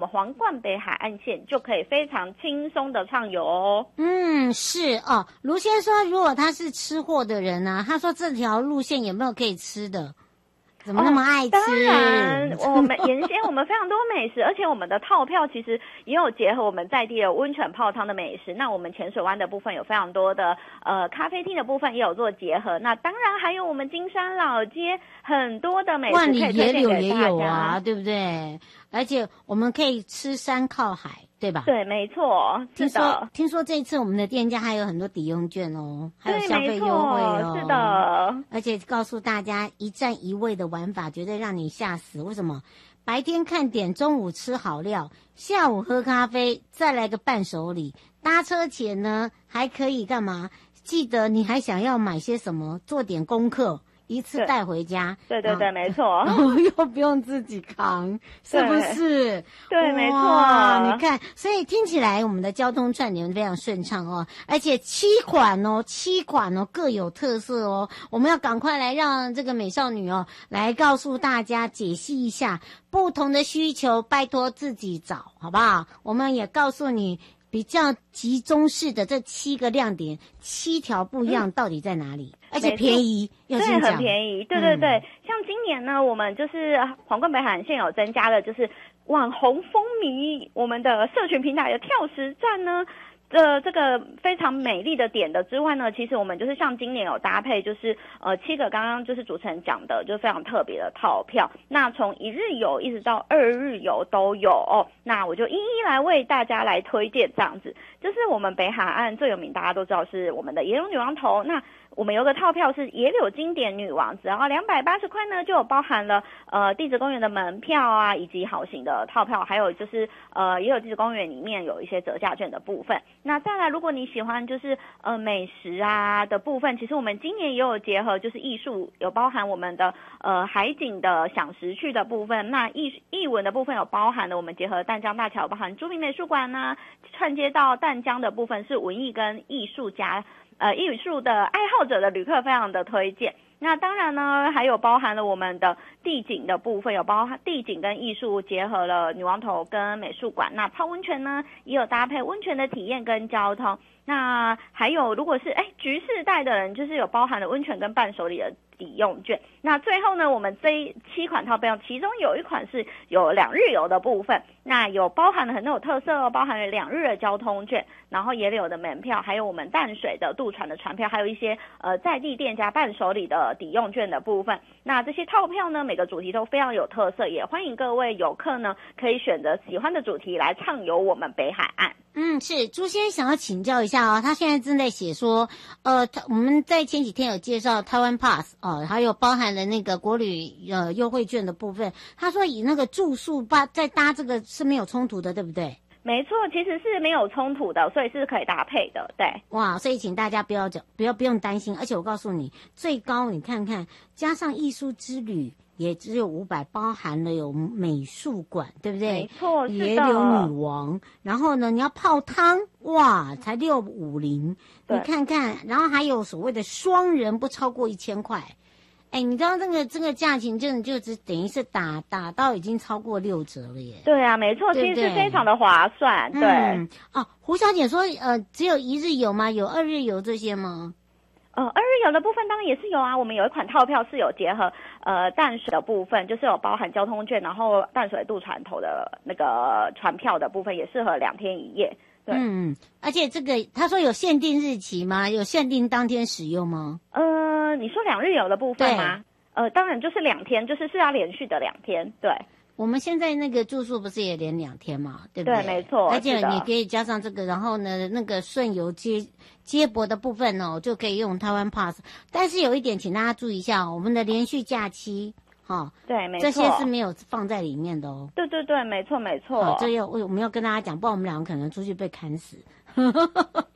皇冠北海岸线，就可以非常轻松的畅游哦。 是哦。卢先说，如果他是吃货的人呢，他说这条路线有没有可以吃的？怎么那么爱吃？ 当然，我们沿线我们非常多美食，而且我们的套票其实也有结合我们在地的温泉泡汤的美食。那我们浅水湾的部分有非常多的咖啡厅的部分也有做结合。那当然还有我们金山老街很多的美食万里可以推荐给大家。 野柳也有啊，对不对？而且我们可以吃山靠海，对吧？ 对，没错，是的。 听说这一次我们的店家还有很多抵用券哦，还有消费优惠哦。 是的。 而且告诉大家一站一味的玩法，绝对让你吓死。为什么？白天看点，中午吃好料，下午喝咖啡，再来个伴手礼。搭车前呢，还可以干嘛？记得你还想要买些什么，做点功课。一次带回家， 对，没错， 然后又不用自己扛，是不是？ 对，没错。 你看，所以听起来我们的交通串联非常顺畅哦，而且7款哦各有特色哦。我们要赶快来让这个美少女哦来告诉大家解析一下不同的需求，拜托自己找好不好？我们也告诉你比较集中式的这7个亮点，7条不一样到底在哪里？而且便宜，要先讲， 对，很便宜，对。像今年呢，我们就是皇冠北海岸线有增加了，就是网红风靡我们的社群平台的跳石站呢。这个非常美丽的点的之外呢，其实我们就是像今年有搭配，就是7个刚刚就是主持人讲的，就非常特别的套票。那从1日游一直到2日游都有哦。那我就一一来为大家来推荐这样子。就是我们北海岸最有名，大家都知道是我们的野柳女王头。那我们有个套票是野柳经典女王，只要280块呢，就有包含了地质公园的门票啊，以及好行的套票，还有就是也有地质公园里面有一些折价券的部分。那再来，如果你喜欢就是美食啊的部分，其实我们今年也有结合就是艺术，有包含我们的海景的享食区的部分。那艺文的部分有包含了我们结合淡江大桥，包含朱明美术馆啊，串接到淡江的部分是文艺跟艺术家。艺术的爱好者的旅客非常的推荐。那当然呢，还有包含了我们的地景的部分，有包含地景跟艺术结合了女王头跟美术馆。那泡温泉呢，也有搭配温泉的体验跟交通。那还有如果是局世代的人，就是有包含了温泉跟伴手礼的抵用券。那最后呢，我们这7款套票，其中有一款是有2日游的部分，那有包含了很有特色哦，包含了2日的交通券，然后野柳的门票，还有我们淡水的渡船的船票，还有一些在地店家伴手礼的抵用券的部分。那这些套票呢，每个主题都非常有特色，也欢迎各位游客呢可以选择喜欢的主题来畅游我们北海岸。 是朱先想要请教一下哦，他现在正在写说，我们在前几天有介绍台湾 Pass 哦，还有包含了那个国旅优惠券的部分。他说以那个住宿再搭这个是没有冲突的，对不对？ 没错，其实是没有冲突的，所以是可以搭配的，对。 哇，所以请大家不用担心，而且我告诉你，最高你看看，加上艺术之旅。也只有500，包含了有美术馆，对不对？ 没错，是的。 野柳女王，然后呢，你要泡汤，哇，才650，你看看，然后还有所谓的双人不超过1000块，你知道这个价钱就只等于是打到已经超过6折了耶。 对啊，没错，其实是非常的划算，对。 胡小姐说，只有1日游吗？有2日游这些吗 ？2日游的部分当然也是有啊，我们有一款套票是有结合淡水的部分，就是有包含交通券，然后淡水渡船头的那个船票的部分也适合2天1夜。对， 而且这个他说有限定日期吗？有限定当天使用吗？ 你说2日游的部分吗？当然就是2天，就是要连续的2天，对。 我们现在那个住宿不是也连2天嘛，对不对？ 对，没错。 而且你可以加上这个，然后呢，那个顺游接驳的部分哦，就可以用台湾 Pass。但是有一点，请大家注意一下，我们的连续假期， 对，没错， 这些是没有放在里面的哦。 对，没错。 好，这我们要跟大家讲，不然我们2个可能出去被砍死。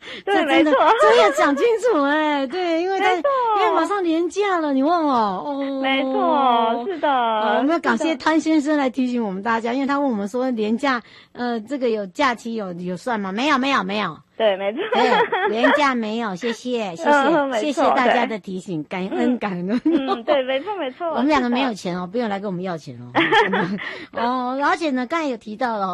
对， 这真的没错， 这要讲清楚哎，对，因为没错因为马上连假了，你忘了哦？ 没错，是的。 我们要感谢是的汤先生来提醒我们大家，因为他问我们说连假，这个有假期有算吗？没有。 对，没错。 对，连假没有，谢谢没错谢谢大家的提醒，感恩。 对，没错。 我们两个没有是的钱哦，不用来跟我们要钱哦。哦，而且呢，刚才有提到了哦。